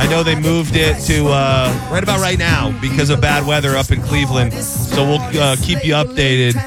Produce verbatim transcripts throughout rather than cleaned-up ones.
I know they moved it to uh, right about right now because of bad weather up in Cleveland. So we'll uh, keep you updated.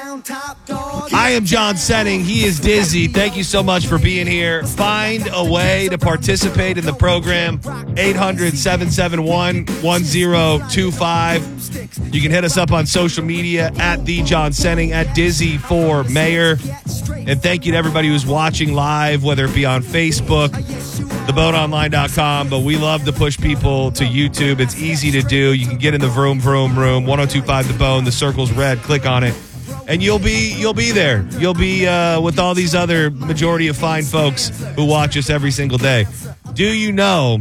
I am John Senning. He is Dizzy. Thank you so much for being here. Find a way to participate in the program. eight hundred, seven seven one, one zero two five. You can hit us up on social media at the John Senning, at Dizzy for Mayor. And thank you to everybody who's watching live, whether it be on Facebook, the bone online dot com. But we love to push people to YouTube. It's easy to do. You can get in the vroom, vroom, room. ten twenty-five The Bone. The circle's red. Click on it. And you'll be you'll be there. You'll be uh, with all these other majority of fine folks who watch us every single day. Do you know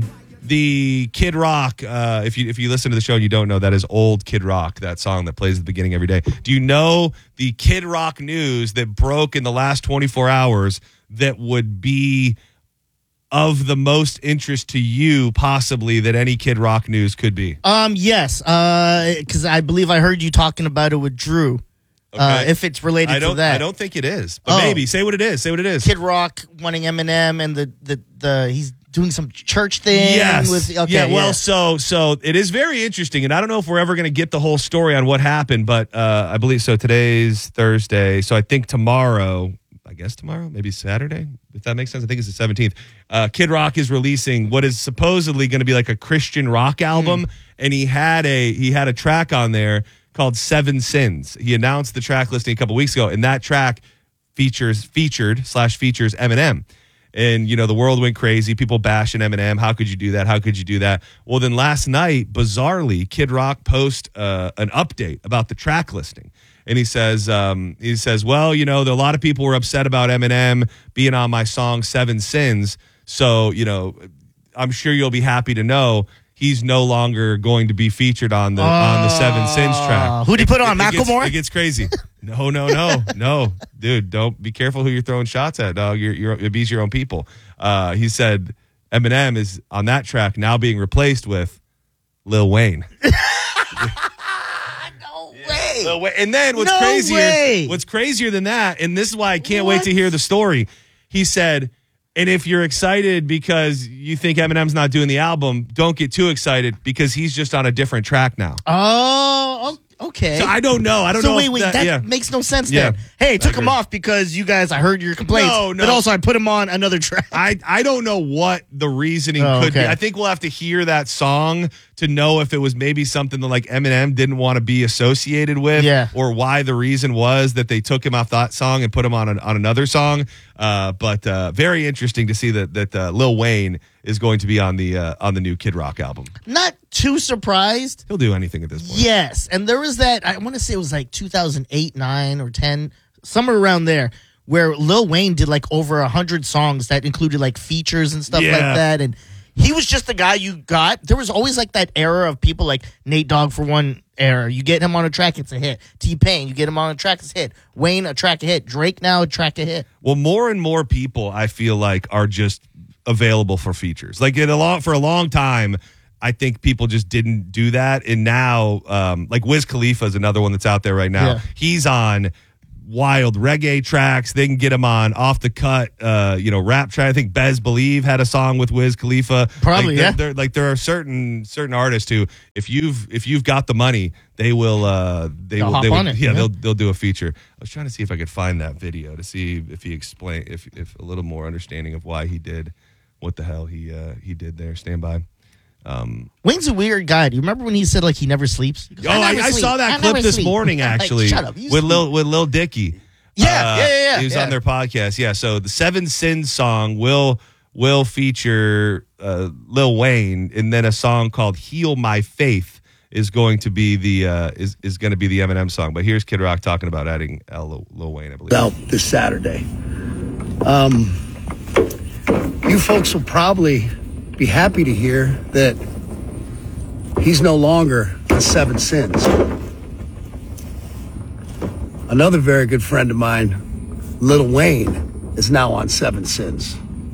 the Kid Rock? Uh, if you if you listen to the show and you don't know, that is old Kid Rock, that song that plays at the beginning every day. Do you know the Kid Rock news that broke in the last twenty-four hours that would be of the most interest to you, possibly, that any Kid Rock news could be? Um, yes, because uh, I believe I heard you talking about it with Drew. Okay. Uh, if it's related I don't, to that. I don't think it is, but oh. maybe. Say what it is. Say what it is. Kid Rock wanting Eminem and the, the, the he's doing some church thing. Yes. With, okay, yeah, well, yeah. so so it is very interesting, and I don't know if we're ever going to get the whole story on what happened, but uh, I believe, so today's Thursday, so I think tomorrow, I guess tomorrow, maybe Saturday, if that makes sense. I think it's the seventeenth. Uh, Kid Rock is releasing what is supposedly going to be like a Christian rock album, mm. and he had a he had a track on there called Seven Sins. He announced the track listing a couple weeks ago, and that track features featured slash features Eminem. And, you know, the world went crazy. People bashing Eminem. How could you do that? How could you do that? Well, then last night, bizarrely, Kid Rock post uh, an update about the track listing. And he says, um, he says, well, you know, a lot of people were upset about Eminem being on my song Seven Sins. So, you know, I'm sure you'll be happy to know he's no longer going to be featured on the uh, on the Seven Sins track. Who'd he put on, it, it Macklemore? Gets, it gets crazy. No, no, no, no, dude. Don't be careful who you're throwing shots at, dog. You're, you're it beats your own people. Uh, he said Eminem is on that track now being replaced with Lil Wayne. No way. Lil Wayne. And then what's no crazier? Way. What's crazier than that? And this is why I can't what? wait to hear the story. He said, and if you're excited because you think Eminem's not doing the album, don't get too excited because he's just on a different track now. Oh, okay. So I don't know. I don't so know. So wait, wait, that, that yeah. makes no sense yeah. then. Hey, I took him off because you guys, I heard your complaints. No, no. But also I put him on another track. I, I don't know what the reasoning oh, could okay. be. I think we'll have to hear that song to know if it was maybe something that like Eminem didn't want to be associated with, yeah. or why the reason was that they took him off that song and put him on an, on another song. Uh, but uh, very interesting to see that that uh, Lil Wayne is going to be on the uh, on the new Kid Rock album. Not too surprised. He'll do anything at this point. Yes, and there was that. I want to say it was like two thousand eight, nine, or ten, somewhere around there, where Lil Wayne did like over a hundred songs that included like features and stuff yeah. like that, and he was just the guy you got. There was always like that era of people like Nate Dogg for one era. You get him on a track, it's a hit. T-Pain, you get him on a track, it's a hit. Wayne, a track, a hit. Drake now, a track, a hit. Well, more and more people, I feel like, are just available for features. Like in a long, for a long time, I think people just didn't do that. And now, um, like Wiz Khalifa is another one that's out there right now. Yeah. He's on wild reggae tracks. They can get him on off the cut, uh, you know, rap track. I think Bez Believe had a song with Wiz Khalifa. Probably, like, yeah. They're, like there are certain certain artists who, if you've if you've got the money, they will. Uh, they they'll will. Hop They will on it, yeah, yeah, they'll they'll do a feature. I was trying to see if I could find that video to see if he explained if if a little more understanding of why he did what the hell he uh, he did there. Stand by. Um, Wayne's a weird guy. Do you remember when he said like he never sleeps? Goes, oh, I, I, I saw that I clip this sleep. morning actually. Like, shut up. with Lil with Lil Dicky. Yeah, uh, yeah, yeah, yeah. He was yeah. on their podcast. Yeah, so the Seven Sins song will will feature uh, Lil Wayne, and then a song called "Heal My Faith" is going to be the uh, is is going to be the Eminem song. But here's Kid Rock talking about adding Lil, Lil Wayne, I believe. Out this Saturday. Um, you folks will probably be happy to hear that he's no longer on Seven Sins. Another very good friend of mine, Lil Wayne, is now on Seven Sins.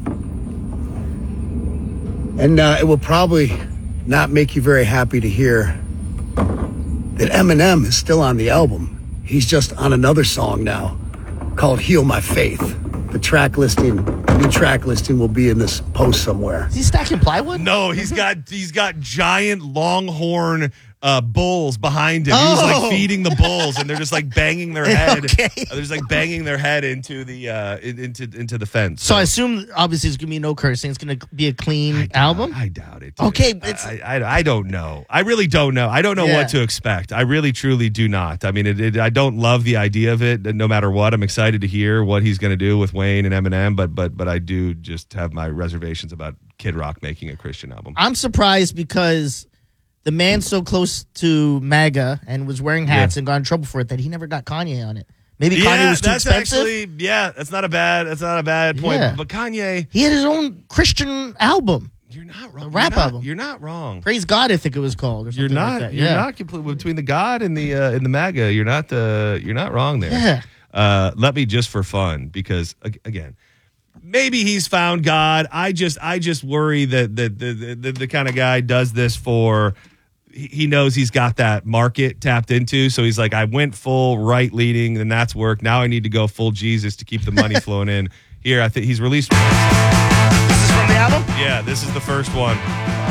And uh, it will probably not make you very happy to hear that Eminem is still on the album. He's just on another song now called Heal My Faith. The track listing new track listing will be in this post somewhere. Is he stacking plywood? No, he's got he's got giant longhorn uh, bulls behind him. He was Oh. like feeding the bulls, and they're just like banging their head. Okay. They're just like banging their head into the uh, in- into into the fence. So I assume, obviously, it's going to be no cursing. It's going to be a clean I doubt- album? I doubt it. dude. Okay, I- it's- I, I, I don't know. I really don't know. I don't know Yeah. what to expect. I really, truly do not. I mean, it, it, I don't love the idea of it. No matter what, I'm excited to hear what he's going to do with Wayne and Eminem. But but but I do just have my reservations about Kid Rock making a Christian album. I'm surprised because the man's so close to MAGA and was wearing hats Yeah. and got in trouble for it that he never got Kanye on it. Maybe Kanye yeah, was too that's expensive. actually yeah. That's not a bad. That's not a bad point. Yeah. But Kanye, He had his own Christian album. you're not wrong. A rap you're not, album. You're not wrong. Praise God, I think it was called. Or You're something not. Like that. You're yeah. not completely between the God and the uh, and the MAGA. You're not the. You're not wrong there. Yeah. Uh, let me just for fun because ag- again, maybe he's found God. I just I just worry that that the the, the, the kind of guy does this for. He he knows he's got that market tapped into, so he's like, I went full right leading, and that's worked. Now I need to go full Jesus to keep the money flowing in. Here, I think he's released. This is from the album? Yeah, this is the first one.